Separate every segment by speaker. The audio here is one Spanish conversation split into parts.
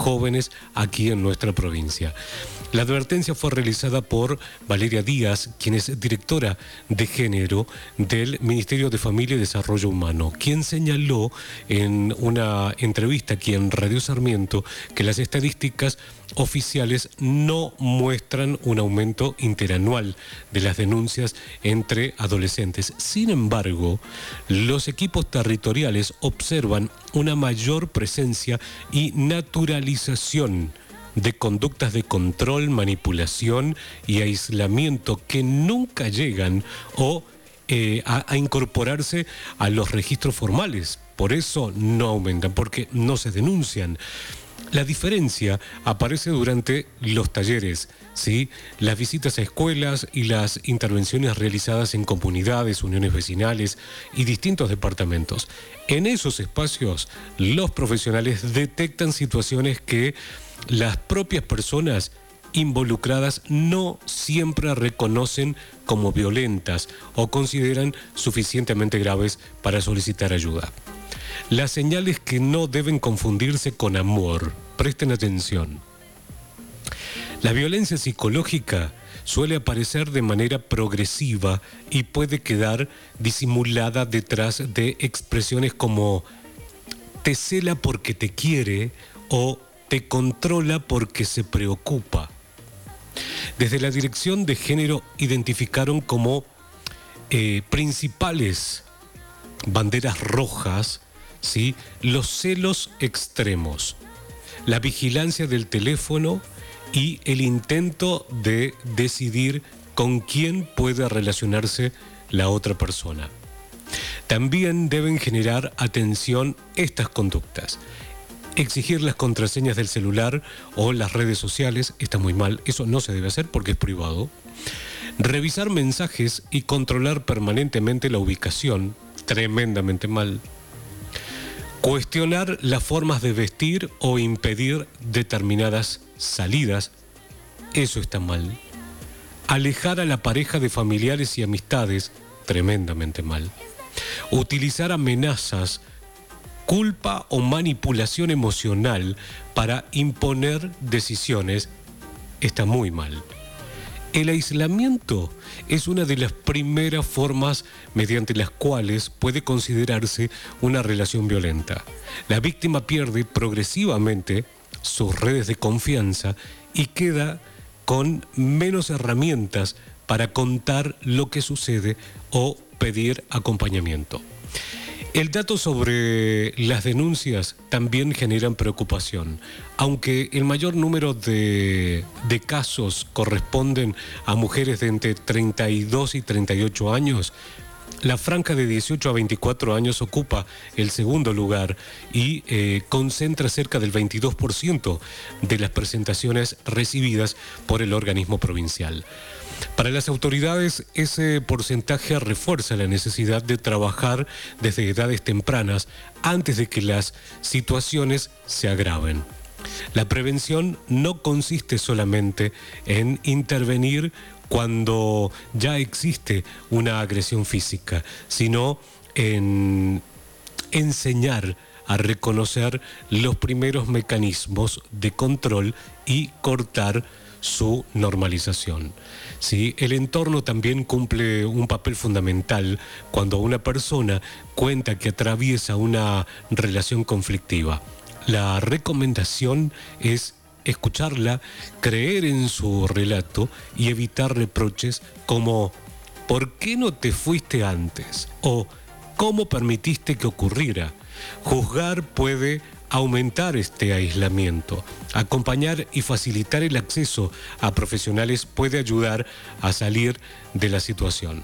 Speaker 1: jóvenes aquí en nuestra provincia. La advertencia fue realizada por Valeria Díaz, quien es directora de género del Ministerio de Familia y Desarrollo Humano, quien señaló en una entrevista aquí en Radio Sarmiento que las estadísticas oficiales no muestran un aumento interanual de las denuncias entre adolescentes. Sin embargo, los equipos territoriales observan una mayor presencia y naturalización de conductas de control, manipulación y aislamiento que nunca llegan a incorporarse a los registros formales. Por eso no aumentan, porque no se denuncian. La diferencia aparece durante los talleres, ¿sí? Las visitas a escuelas y las intervenciones realizadas en comunidades, uniones vecinales y distintos departamentos. En esos espacios, los profesionales detectan situaciones que las propias personas involucradas no siempre reconocen como violentas o consideran suficientemente graves para solicitar ayuda. Las señales que no deben confundirse con amor. Presten atención. La violencia psicológica suele aparecer de manera progresiva y puede quedar disimulada detrás de expresiones como te cela porque te quiere o te controla porque se preocupa. Desde la Dirección de Género identificaron como principales banderas rojas, ¿sí?, los celos extremos, la vigilancia del teléfono y el intento de decidir con quién puede relacionarse la otra persona. También deben generar atención estas conductas. Exigir las contraseñas del celular o las redes sociales está muy mal, eso no se debe hacer porque es privado. Revisar mensajes y controlar permanentemente la ubicación, tremendamente mal. Cuestionar las formas de vestir o impedir determinadas salidas, eso está mal. Alejar a la pareja de familiares y amistades, tremendamente mal. Utilizar amenazas, culpa o manipulación emocional para imponer decisiones está muy mal. El aislamiento es una de las primeras formas mediante las cuales puede considerarse una relación violenta. La víctima pierde progresivamente sus redes de confianza y queda con menos herramientas para contar lo que sucede o pedir acompañamiento. El dato sobre las denuncias también generan preocupación. Aunque el mayor número de casos corresponden a mujeres de entre 32 y 38 años, la franja de 18 a 24 años ocupa el segundo lugar y concentra cerca del 22% de las presentaciones recibidas por el organismo provincial. Para las autoridades, ese porcentaje refuerza la necesidad de trabajar desde edades tempranas antes de que las situaciones se agraven. La prevención no consiste solamente en intervenir cuando ya existe una agresión física, sino en enseñar a reconocer los primeros mecanismos de control y cortar su normalización. ¿Sí? El entorno también cumple un papel fundamental cuando una persona cuenta que atraviesa una relación conflictiva. La recomendación es escucharla, creer en su relato y evitar reproches como ¿por qué no te fuiste antes? O ¿cómo permitiste que ocurriera? Juzgar puede aumentar este aislamiento. Acompañar y facilitar el acceso a profesionales puede ayudar a salir de la situación.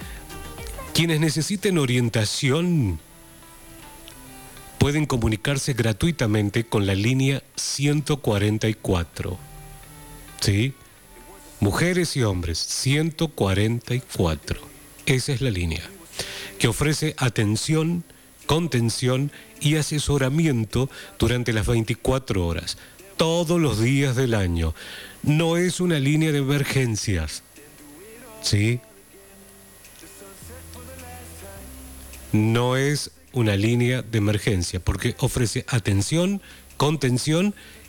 Speaker 1: Quienes necesiten orientación pueden comunicarse gratuitamente con la línea 144. ¿Sí? Mujeres y hombres, 144. Esa es la línea, que ofrece atención, contención y asesoramiento durante las 24 horas, todos los días del año. No es una línea de emergencias, ¿sí? No es una línea de emergencia, porque ofrece atención, contención